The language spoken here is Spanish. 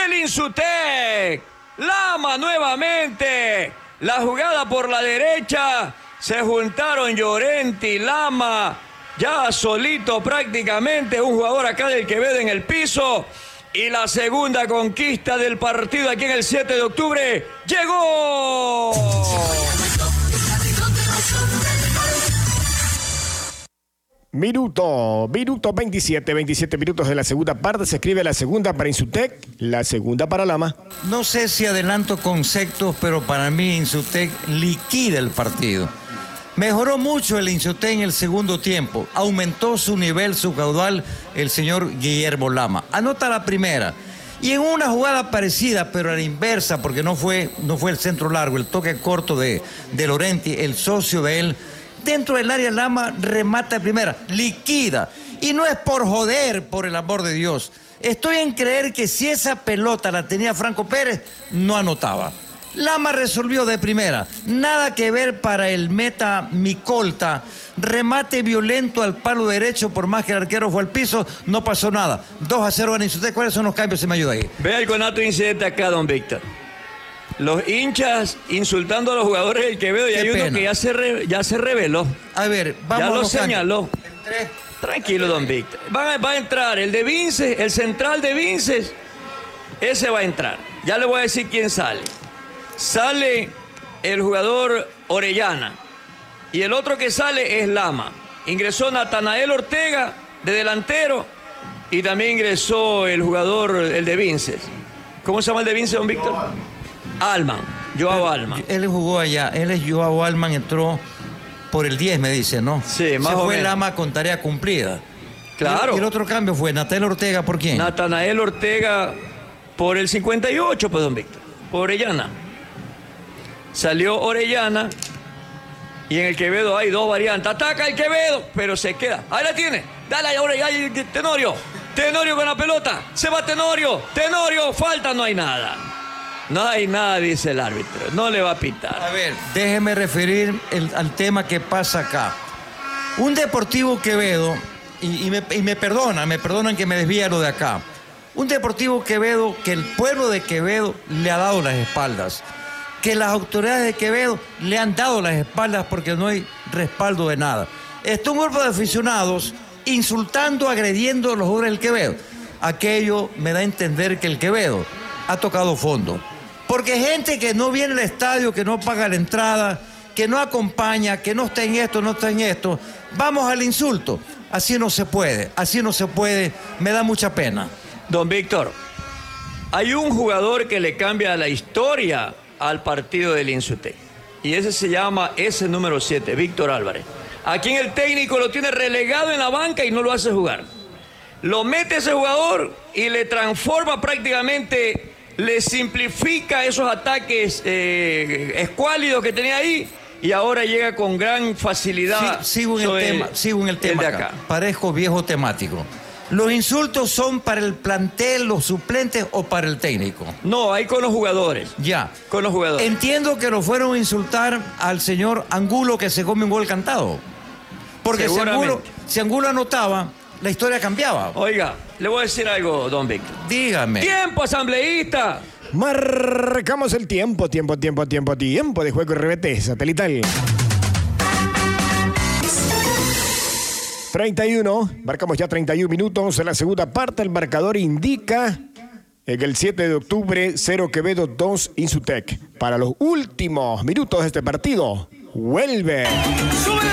del Insutec. Lama nuevamente. La jugada por la derecha. Se juntaron Llorente y Lama. Ya solito prácticamente. Un jugador acá del Quevedo en el piso. Y la segunda conquista del partido aquí en el 7 de octubre. ¡Llegó! Minuto 27 minutos de la segunda parte. Se escribe la segunda para Insutec, la segunda para Lama. No sé si adelanto conceptos, pero para mí Insutec liquida el partido. Mejoró mucho el Insutec en el segundo tiempo. Aumentó su nivel, su caudal, el señor Guillermo Lama. Anota la primera. Y en una jugada parecida, pero a la inversa, porque no fue el centro largo, el toque corto de Llorente, el socio de él. Dentro del área Lama remata de primera, liquida. Y no es por joder, por el amor de Dios. Estoy en creer que si esa pelota la tenía Franco Pérez, no anotaba. Lama resolvió de primera. Nada que ver para el meta Micolta. Remate violento al palo derecho, por más que el arquero fue al piso, no pasó nada. 2-0 en Insutec. ¿Cuáles son los cambios? Se me ayuda ahí. Vea el conato incidente acá, don Víctor. Los hinchas insultando a los jugadores del Quevedo y hay uno que ya se reveló. A ver, vamos. Ya lo señaló. Tranquilo, don Víctor. Va a entrar el de Vinces, el central de Vinces. Ese va a entrar. Ya le voy a decir quién sale. Sale el jugador Orellana. Y el otro que sale es Lama. Ingresó Natanael Ortega de delantero. Y también ingresó el jugador, el de Vinces. ¿Cómo se llama el de Vinces, don Víctor? Alman, Joao Alman. Él jugó allá, él es Joao Alman, entró por el 10, me dice, ¿no? Sí, más o menos. Fue Lama con tarea cumplida. Claro. Y el otro cambio fue Natanael Ortega, ¿por quién? Natanael Ortega por el 58, pues, don Víctor. Por Orellana. Salió Orellana y en el Quevedo hay dos variantes. Ataca el Quevedo, pero se queda. Ahí la tiene. Dale ahora, Tenorio. Tenorio con la pelota. Se va Tenorio. Tenorio, falta, no hay nada. No hay nada, dice el árbitro. No le va a pitar. A ver, déjeme referir al tema que pasa acá. Un Deportivo Quevedo, y me perdonan que me desvíe lo de acá. Un Deportivo Quevedo que el pueblo de Quevedo le ha dado las espaldas. Que las autoridades de Quevedo le han dado las espaldas porque no hay respaldo de nada. Está un grupo de aficionados insultando, agrediendo a los jugadores del Quevedo. Aquello me da a entender que el Quevedo ha tocado fondo. Porque gente que no viene al estadio, que no paga la entrada, que no acompaña, que no está en esto, no está en esto, vamos al insulto. Así no se puede, me da mucha pena. Don Víctor, hay un jugador que le cambia la historia al partido del Insutec. Y ese se llama ese número 7, Víctor Álvarez. Aquí en el técnico lo tiene relegado en la banca y no lo hace jugar. Lo mete ese jugador y le transforma prácticamente, le simplifica esos ataques escuálidos que tenía ahí y ahora llega con gran facilidad. Sigo en el tema acá. Parezco viejo temático. ¿Los insultos son para el plantel, los suplentes o para el técnico? No, hay con los jugadores. Ya. Con los jugadores. Entiendo que lo fueron a insultar al señor Angulo que se come un gol cantado. Porque si Angulo anotaba, la historia cambiaba. Oiga, le voy a decir algo, don Víctor. Dígame. ¡Tiempo, asambleísta! Marcamos el tiempo de juego y revete satelital. 31, marcamos ya 31 minutos en la segunda parte. El marcador indica en el 7 de octubre 0 Quevedo 2 Insutec. Para los últimos minutos de este partido, vuelve. ¡Sube!